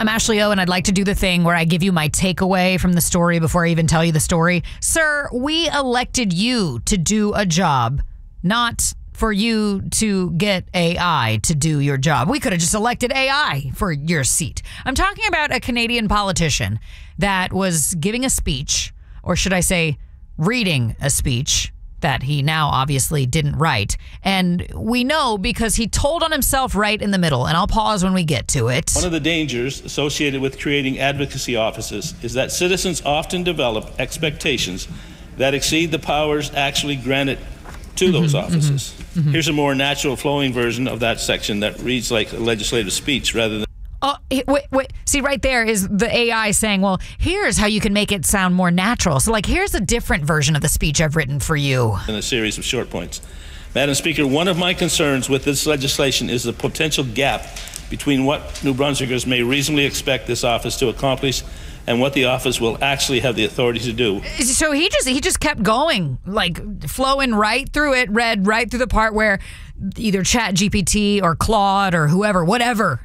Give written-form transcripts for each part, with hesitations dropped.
I'm Ashley O, and I'd like to do the thing where I give you my takeaway from the story before I even tell you the story. Sir, we elected you to do a job, not for you to get AI to do your job. We could have just elected AI for your seat. I'm talking about a Canadian politician that was giving a speech, or should I say, reading a speech that he now obviously didn't write. And we know because he told on himself right in the middle, and I'll pause when we get to it. One of the dangers associated with creating advocacy offices is that citizens often develop expectations that exceed the powers actually granted to those offices. Here's a more natural flowing version of that section that reads like a legislative speech rather than... Oh, wait. See, right there is the AI saying, well, here's how you can make it sound more natural. So, like, here's a different version of the speech I've written for you. ...in a series of short points. Madam Speaker, one of my concerns with this legislation is the potential gap between what New Brunswickers may reasonably expect this office to accomplish and what the office will actually have the authority to do. So he just kept going, like flowing right through it, read right through the part where either ChatGPT or Claude or whoever, whatever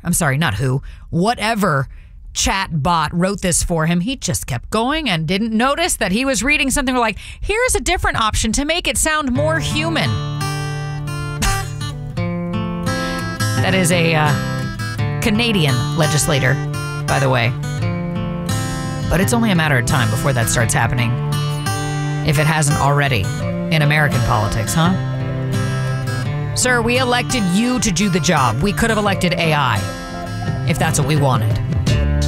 chat bot wrote this for him. He just kept going and didn't notice that he was reading something like, here's a different option to make it sound more human. That is a Canadian legislator, by the way. But it's only a matter of time before that starts happening. If it hasn't already in American politics, huh? Sir, we elected you to do the job. We could have elected AI if that's what we wanted.